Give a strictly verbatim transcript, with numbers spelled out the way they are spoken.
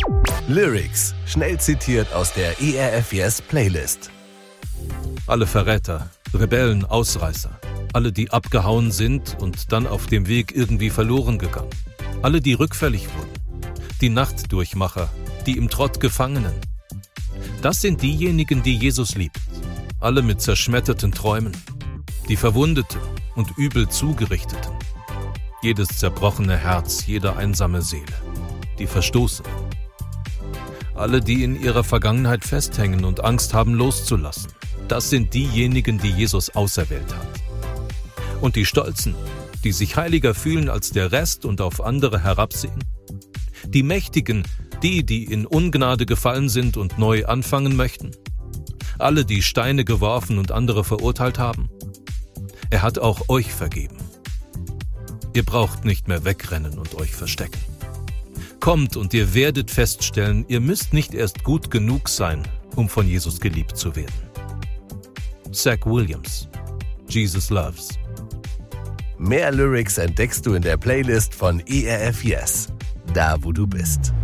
Lyrics, schnell zitiert aus der E R F Yes Playlist. Alle Verräter, Rebellen, Ausreißer, alle, die abgehauen sind und dann auf dem Weg irgendwie verloren gegangen, alle, die rückfällig wurden, die Nachtdurchmacher, die im Trott Gefangenen. Das sind diejenigen, die Jesus liebt, alle mit zerschmetterten Träumen, die Verwundeten und übel Zugerichteten, jedes zerbrochene Herz, jede einsame Seele, die Verstoßenen. Alle, die in ihrer Vergangenheit festhängen und Angst haben loszulassen. Das sind diejenigen, die Jesus auserwählt hat. Und die Stolzen, die sich heiliger fühlen als der Rest und auf andere herabsehen. Die Mächtigen, die, die in Ungnade gefallen sind und neu anfangen möchten. Alle, die Steine geworfen und andere verurteilt haben. Er hat auch euch vergeben. Ihr braucht nicht mehr wegrennen und euch verstecken. Kommt und ihr werdet feststellen, ihr müsst nicht erst gut genug sein, um von Jesus geliebt zu werden. Zach Williams, Jesus Loves. Mehr Lyrics entdeckst du in der Playlist von E R F Yes, da wo du bist.